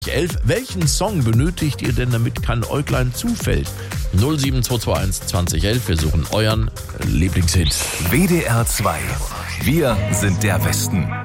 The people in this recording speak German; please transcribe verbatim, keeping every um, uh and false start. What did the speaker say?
elf. Welchen Song benötigt ihr denn, damit kein Äuglein zufällt? null sieben zwei zwei eins zwanzig elf. Wir suchen euren Lieblingshit. W D R zwei. Wir sind der Westen.